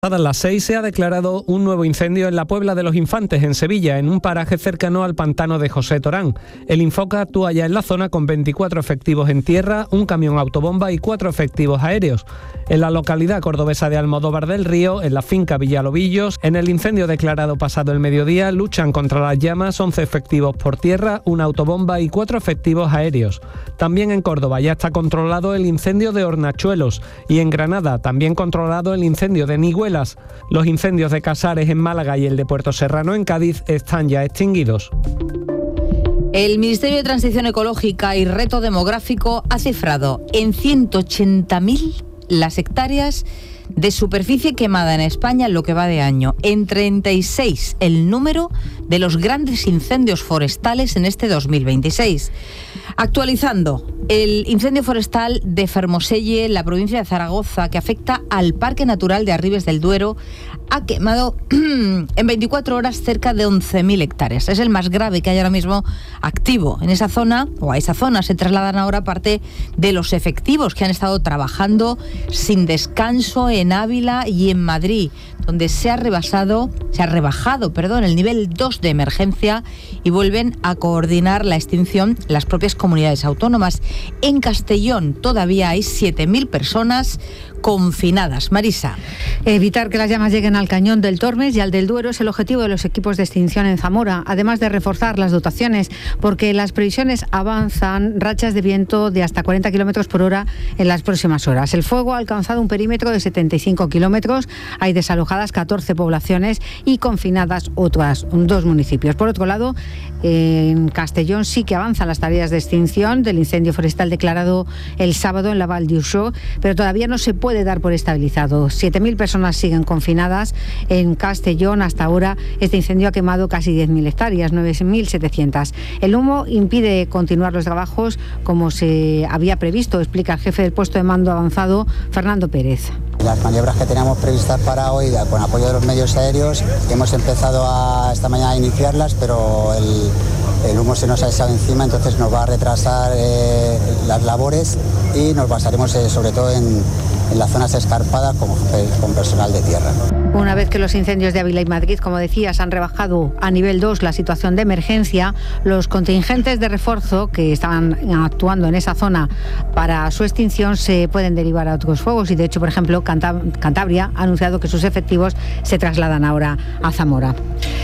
A las 6 se ha declarado un nuevo incendio en la Puebla de los Infantes, en Sevilla, en un paraje cercano al pantano de José Torán. El Infoca actúa ya en la zona con 24 efectivos en tierra, un camión autobomba y 4 efectivos aéreos. En la localidad cordobesa de Almodóvar del Río, en la finca Villalobillos, en el incendio declarado pasado el mediodía, luchan contra las llamas 11 efectivos por tierra, una autobomba y 4 efectivos aéreos. También en Córdoba ya está controlado el incendio de Hornachuelos y en Granada también controlado el incendio de Nigüelas. Los incendios de Casares en Málaga y el de Puerto Serrano en Cádiz están ya extinguidos. El Ministerio de Transición Ecológica y Reto Demográfico ha cifrado en 180.000 las hectáreas de superficie quemada en España en lo que va de año. En 36 el número de los grandes incendios forestales en este 2026. Actualizando, el incendio forestal de Fermoselle, en la provincia de Zaragoza, que afecta al Parque Natural de Arribes del Duero, ha quemado en 24 horas cerca de 11.000 hectáreas. Es el más grave que hay ahora mismo activo en esa zona, o a esa zona se trasladan ahora parte de los efectivos que han estado trabajando sin descanso en Ávila y en Madrid, donde se ha rebajado el nivel 2 de emergencia y vuelven a coordinar la extinción las propias comunidades autónomas. En Castellón todavía hay 7.000 personas confinadas. Marisa. Evitar que las llamas lleguen al cañón del Tormes y al del Duero es el objetivo de los equipos de extinción en Zamora, además de reforzar las dotaciones, porque las previsiones avanzan rachas de viento de hasta 40 km por hora en las próximas horas. El fuego ha alcanzado un perímetro de 75 kilómetros, hay desalojadas 14 poblaciones y confinadas otras 2 municipios. Por otro lado, en Castellón sí que avanzan las tareas de extinción del incendio forestal declarado el sábado en la Val d'Uixó, pero todavía no se puede dar por estabilizado. 7.000 personas siguen confinadas en Castellón. Hasta ahora este incendio ha quemado casi 10.000 hectáreas, 9.700. El humo impide continuar los trabajos como se había previsto, explica el jefe del puesto de mando avanzado, Fernando Pérez. Las maniobras que teníamos previstas para hoy, con apoyo de los medios aéreos, hemos empezado esta mañana a iniciarlas, pero el humo se nos ha echado encima, entonces nos va a retrasar las labores y nos basaremos sobre todo en las zonas escarpadas con personal de tierra. Una vez que los incendios de Ávila y Madrid, como decías, han rebajado a nivel 2 la situación de emergencia, los contingentes de refuerzo que estaban actuando en esa zona para su extinción se pueden derivar a otros fuegos y, de hecho, por ejemplo, Cantabria ha anunciado que sus efectivos se trasladan ahora a Zamora.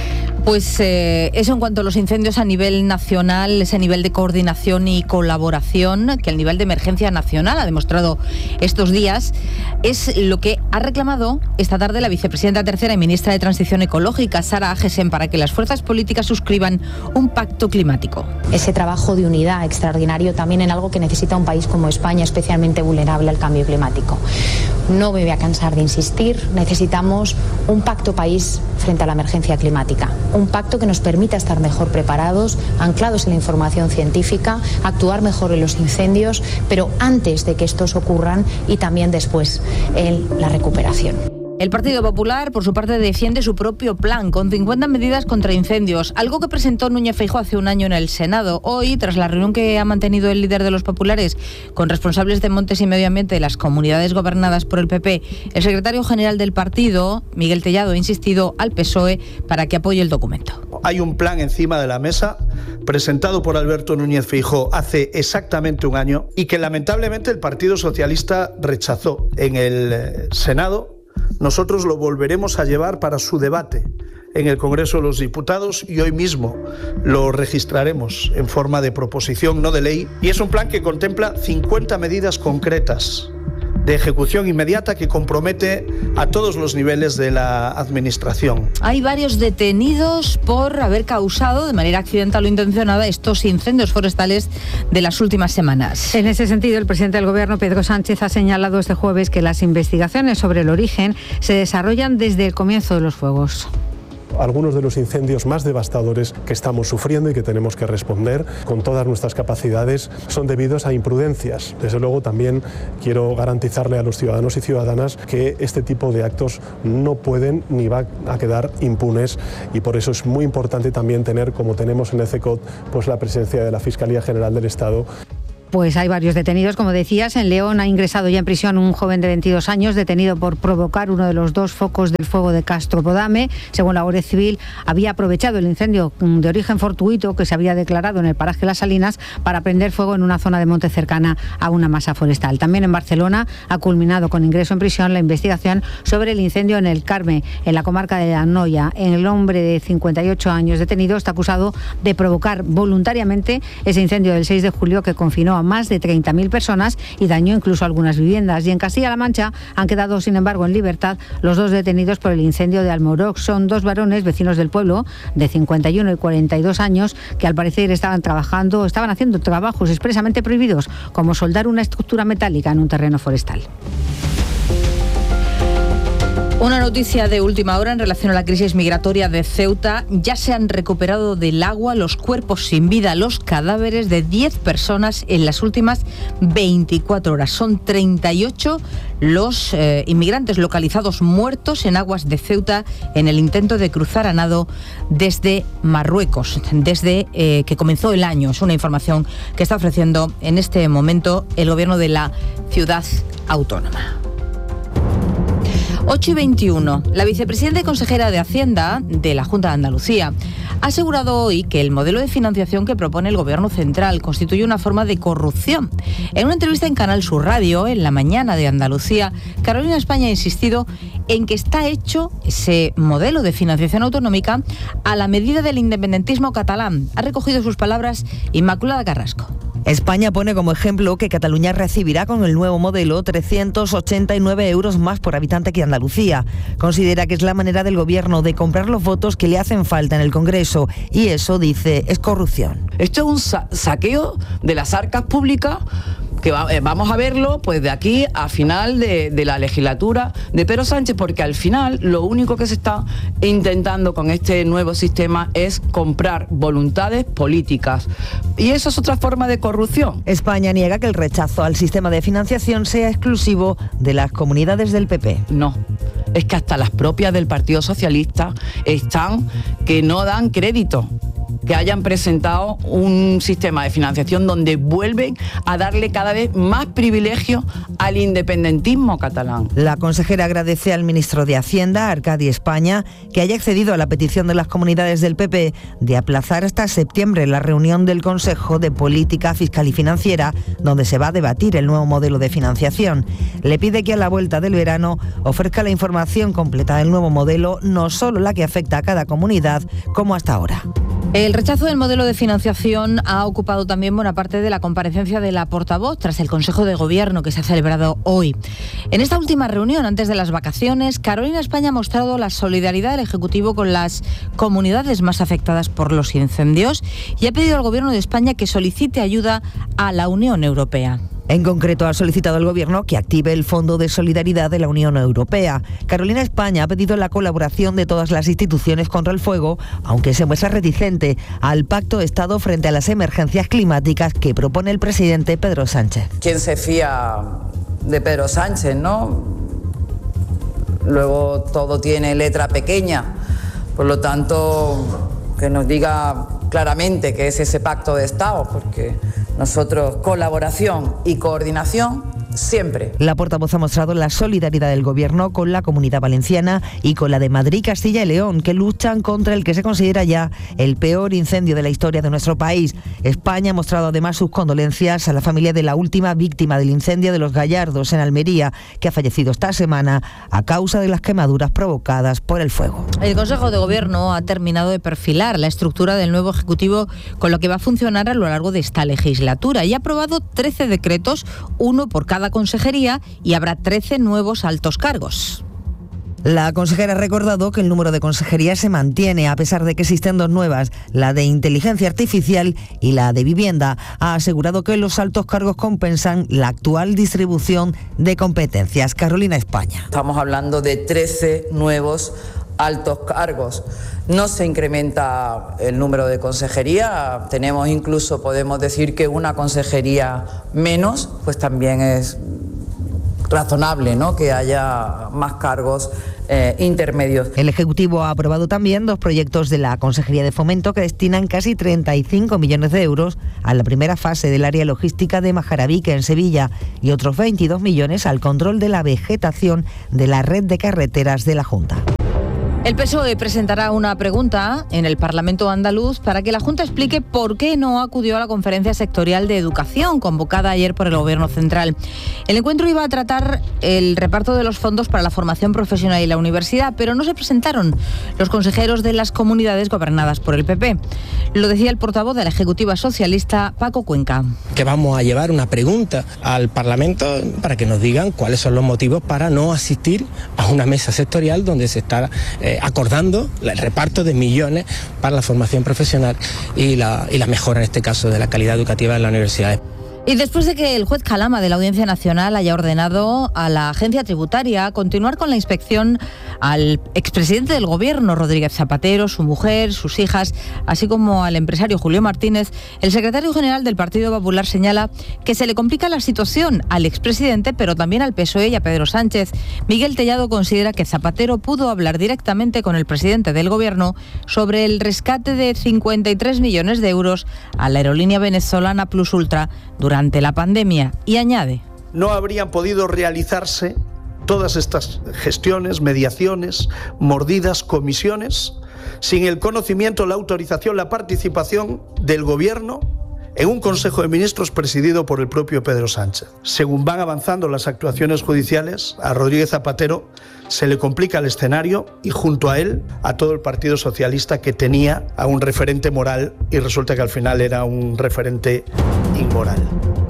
Pues eso en cuanto a los incendios a nivel nacional, ese nivel de coordinación y colaboración que el nivel de emergencia nacional ha demostrado estos días, es lo que ha reclamado esta tarde la vicepresidenta tercera y ministra de Transición Ecológica, Sara Agesen, para que las fuerzas políticas suscriban un pacto climático. Ese trabajo de unidad extraordinario también en algo que necesita un país como España, especialmente vulnerable al cambio climático. No me voy a cansar de insistir, necesitamos un pacto país frente a la emergencia climática. Un pacto que nos permita estar mejor preparados, anclados en la información científica, actuar mejor en los incendios, pero antes de que estos ocurran y también después en la recuperación. El Partido Popular, por su parte, defiende su propio plan con 50 medidas contra incendios, algo que presentó Núñez Feijóo hace un año en el Senado. Hoy, tras la reunión que ha mantenido el líder de los populares con responsables de Montes y Medio Ambiente de las comunidades gobernadas por el PP, el secretario general del partido, Miguel Tellado, ha insistido al PSOE para que apoye el documento. Hay un plan encima de la mesa presentado por Alberto Núñez Feijóo hace exactamente un año y que lamentablemente el Partido Socialista rechazó en el Senado. Nosotros lo volveremos a llevar para su debate en el Congreso de los Diputados y hoy mismo lo registraremos en forma de proposición, no de ley. Y es un plan que contempla 50 medidas concretas de ejecución inmediata que compromete a todos los niveles de la Administración. Hay varios detenidos por haber causado de manera accidental o intencionada estos incendios forestales de las últimas semanas. En ese sentido, el presidente del Gobierno, Pedro Sánchez, ha señalado este jueves que las investigaciones sobre el origen se desarrollan desde el comienzo de los fuegos. Algunos de los incendios más devastadores que estamos sufriendo y que tenemos que responder con todas nuestras capacidades son debidos a imprudencias. Desde luego también quiero garantizarle a los ciudadanos y ciudadanas que este tipo de actos no pueden ni van a quedar impunes y por eso es muy importante también tener, como tenemos en el CECOT, pues la presencia de la Fiscalía General del Estado. Pues hay varios detenidos, como decías. En León ha ingresado ya en prisión un joven de 22 años detenido por provocar uno de los 2 focos del fuego de Castropodame. Según la Guardia Civil, había aprovechado el incendio de origen fortuito que se había declarado en el paraje Las Salinas para prender fuego en una zona de monte cercana a una masa forestal. También en Barcelona ha culminado con ingreso en prisión la investigación sobre el incendio en el Carme, en la comarca de Anoia. El hombre de 58 años detenido está acusado de provocar voluntariamente ese incendio del 6 de julio que confinó a más de 30.000 personas y dañó incluso algunas viviendas. Y en Castilla-La Mancha han quedado, sin embargo, en libertad los 2 detenidos por el incendio de Almorox. Son 2 varones vecinos del pueblo, de 51 y 42 años, que al parecer estaban haciendo trabajos expresamente prohibidos, como soldar una estructura metálica en un terreno forestal. Una noticia de última hora en relación a la crisis migratoria de Ceuta. Ya se han recuperado del agua los cuerpos sin vida, los cadáveres de 10 personas en las últimas 24 horas. Son 38 los inmigrantes localizados muertos en aguas de Ceuta en el intento de cruzar a nado desde Marruecos, desde que comenzó el año. Es una información que está ofreciendo en este momento el gobierno de la ciudad autónoma. 8:21. La vicepresidenta y consejera de Hacienda de la Junta de Andalucía ha asegurado hoy que el modelo de financiación que propone el Gobierno central constituye una forma de corrupción. En una entrevista en Canal Sur Radio, en la mañana de Andalucía, Carolina España ha insistido en que está hecho ese modelo de financiación autonómica a la medida del independentismo catalán. Ha recogido sus palabras Inmaculada Carrasco. España pone como ejemplo que Cataluña recibirá con el nuevo modelo 389 euros más por habitante que Andalucía. Considera que es la manera del gobierno de comprar los votos que le hacen falta en el Congreso y eso, dice, es corrupción. Esto es un saqueo de las arcas públicas que vamos a verlo pues de aquí a final de la legislatura de Pedro Sánchez, porque al final lo único que se está intentando con este nuevo sistema es comprar voluntades políticas y eso es otra forma de corrupción. España niega que el rechazo al sistema de financiación sea exclusivo de las comunidades del PP. No, es que hasta las propias del Partido Socialista están que no dan crédito que hayan presentado un sistema de financiación donde vuelven a darle cada vez más privilegio al independentismo catalán. La consejera agradece al ministro de Hacienda, Arcadi España, que haya accedido a la petición de las comunidades del PP de aplazar hasta septiembre la reunión del Consejo de Política Fiscal y Financiera, donde se va a debatir el nuevo modelo de financiación. Le pide que a la vuelta del verano ofrezca la información completa del nuevo modelo, no solo la que afecta a cada comunidad, como hasta ahora. El rechazo del modelo de financiación ha ocupado también buena parte de la comparecencia de la portavoz tras el Consejo de Gobierno que se ha celebrado hoy. En esta última reunión, antes de las vacaciones, Carolina España ha mostrado la solidaridad del Ejecutivo con las comunidades más afectadas por los incendios y ha pedido al Gobierno de España que solicite ayuda a la Unión Europea. En concreto, ha solicitado al Gobierno que active el Fondo de Solidaridad de la Unión Europea. Carolina España ha pedido la colaboración de todas las instituciones contra el fuego, aunque se muestra reticente al Pacto de Estado frente a las emergencias climáticas que propone el presidente Pedro Sánchez. ¿Quién se fía de Pedro Sánchez, no? Luego todo tiene letra pequeña, por lo tanto, que nos diga claramente qué es ese Pacto de Estado, porque nosotros colaboración y coordinación siempre. La portavoz ha mostrado la solidaridad del Gobierno con la Comunidad Valenciana y con la de Madrid, Castilla y León, que luchan contra el que se considera ya el peor incendio de la historia de nuestro país. España ha mostrado además sus condolencias a la familia de la última víctima del incendio de Los Gallardos en Almería, que ha fallecido esta semana a causa de las quemaduras provocadas por el fuego. El Consejo de Gobierno ha terminado de perfilar la estructura del nuevo Ejecutivo con lo que va a funcionar a lo largo de esta legislatura y ha aprobado 13 decretos, uno por cada consejería, y habrá 13 nuevos altos cargos. La consejera ha recordado que el número de consejerías se mantiene a pesar de que existen dos nuevas, la de inteligencia artificial y la de vivienda. Ha asegurado que los altos cargos compensan la actual distribución de competencias. Carolina España. Estamos hablando de 13 nuevos altos cargos. No se incrementa el número de consejería, tenemos incluso, podemos decir que una consejería menos, pues también es razonable, ¿no?, que haya más cargos intermedios. El Ejecutivo ha aprobado también 2 proyectos de la Consejería de Fomento que destinan casi 35 millones de euros a la primera fase del área logística de Majarabique, en Sevilla, y otros 22 millones al control de la vegetación de la red de carreteras de la Junta. El PSOE presentará una pregunta en el Parlamento andaluz para que la Junta explique por qué no acudió a la conferencia sectorial de educación convocada ayer por el Gobierno central. El encuentro iba a tratar el reparto de los fondos para la formación profesional y la universidad, pero no se presentaron los consejeros de las comunidades gobernadas por el PP. Lo decía el portavoz de la Ejecutiva Socialista, Paco Cuenca. Que vamos a llevar una pregunta al Parlamento para que nos digan cuáles son los motivos para no asistir a una mesa sectorial donde se está acordando el reparto de millones para la formación profesional y la mejora, en este caso, de la calidad educativa en las universidades. Y después de que el juez Calama de la Audiencia Nacional haya ordenado a la agencia tributaria continuar con la inspección al expresidente del Gobierno, Rodríguez Zapatero, su mujer, sus hijas, así como al empresario Julio Martínez, el secretario general del Partido Popular señala que se le complica la situación al expresidente, pero también al PSOE y a Pedro Sánchez. Miguel Tellado considera que Zapatero pudo hablar directamente con el presidente del Gobierno sobre el rescate de 53 millones de euros a la aerolínea venezolana Plus Ultra durante la pandemia, y añade: no habrían podido realizarse todas estas gestiones, mediaciones, mordidas, comisiones, sin el conocimiento, la autorización, la participación del Gobierno en un Consejo de Ministros presidido por el propio Pedro Sánchez. Según van avanzando las actuaciones judiciales, a Rodríguez Zapatero se le complica el escenario y junto a él a todo el Partido Socialista, que tenía a un referente moral y resulta que al final era un referente inmoral.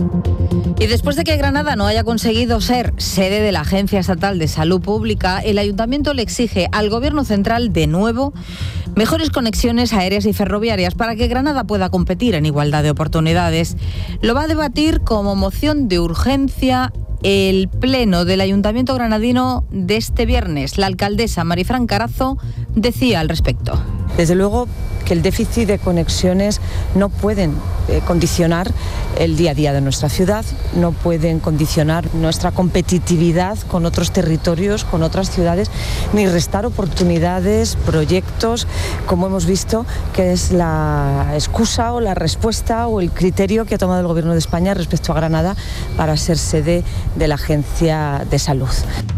Y después de que Granada no haya conseguido ser sede de la Agencia Estatal de Salud Pública, el Ayuntamiento le exige al Gobierno central de nuevo mejores conexiones aéreas y ferroviarias para que Granada pueda competir en igualdad de oportunidades. Lo va a debatir como moción de urgencia el Pleno del Ayuntamiento granadino de este viernes. La alcaldesa Marifran Carazo decía al respecto: desde luego que el déficit de conexiones no pueden condicionar el día a día de nuestra ciudad, no pueden condicionar nuestra competitividad con otros territorios, con otras ciudades, ni restar oportunidades, proyectos, como hemos visto, que es la excusa o la respuesta o el criterio que ha tomado el Gobierno de España respecto a Granada para ser sede de la Agencia de Salud.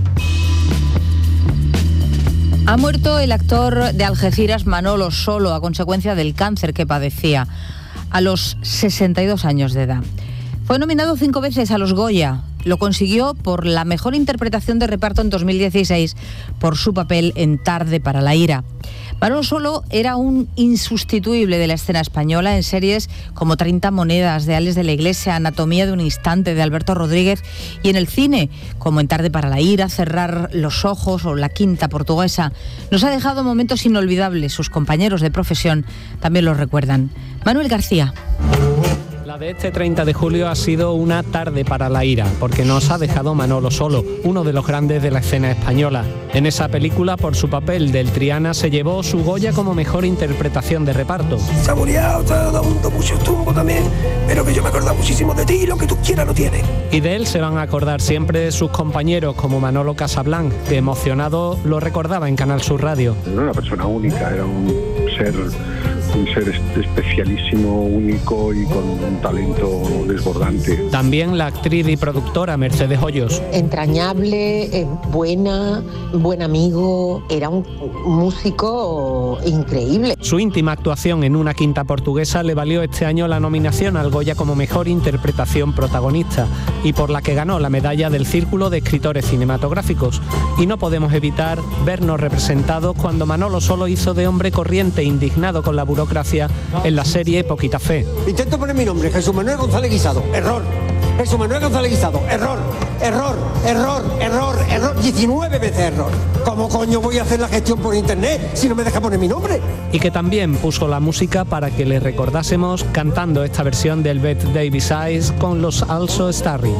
Ha muerto el actor de Algeciras Manolo Solo a consecuencia del cáncer que padecía a los 62 años de edad. Fue nominado 5 veces a los Goya. Lo consiguió por la mejor interpretación de reparto en 2016 por su papel en Tarde para la ira. Manolo Solo era un insustituible de la escena española en series como 30 monedas de Alex de la Iglesia, Anatomía de un instante de Alberto Rodríguez, y en el cine como en Tarde para la ira, Cerrar los ojos o La Quinta Portuguesa. Nos ha dejado momentos inolvidables. Sus compañeros de profesión también los recuerdan. Manuel García. La de este 30 de julio ha sido una tarde para la ira, porque nos ha dejado Manolo Solo, uno de los grandes de la escena española. En esa película, por su papel del Triana, se llevó su Goya como mejor interpretación de reparto. Saboreado, te ha dado mucho tumbo también, pero que yo me acuerdo muchísimo de ti y lo que tú quieras lo tienes. Y de él se van a acordar siempre sus compañeros, como Manolo Casablanc, que emocionado lo recordaba en Canal Sur Radio. No era una persona única, era un ser especialísimo, único y con un talento desbordante. También la actriz y productora Mercedes Hoyos. Entrañable, buena, buen amigo, era un músico increíble. Su íntima actuación en Una Quinta Portuguesa le valió este año la nominación al Goya como mejor interpretación protagonista y por la que ganó la medalla del Círculo de Escritores Cinematográficos. Y no podemos evitar vernos representados cuando Manolo Solo hizo de hombre corriente, indignado con la burocracia en la serie Poquita Fe. Intento poner mi nombre, Jesús Manuel González Guisado, error. Jesús Manuel González Guisado, error, error, error, error, error, 19 veces error. ¿Cómo coño voy a hacer la gestión por internet si no me deja poner mi nombre? Y que también puso la música para que le recordásemos cantando esta versión del Birthday Besides con los Also Starring.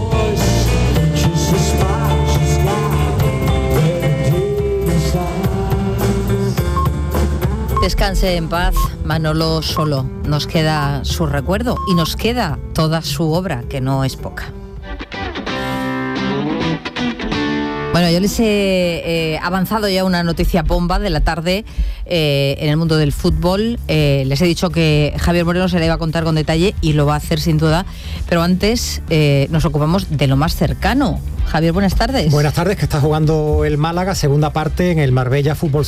Descanse en paz, Manolo Solo. Nos queda su recuerdo y nos queda toda su obra, que no es poca. Bueno, yo les he avanzado ya una noticia bomba de la tarde en el mundo del fútbol. Les he dicho que Javier Moreno se la iba a contar con detalle y lo va a hacer sin duda. Pero antes nos ocupamos de lo más cercano. Javier, buenas tardes. Buenas tardes, que está jugando el Málaga, segunda parte en el Marbella Fútbol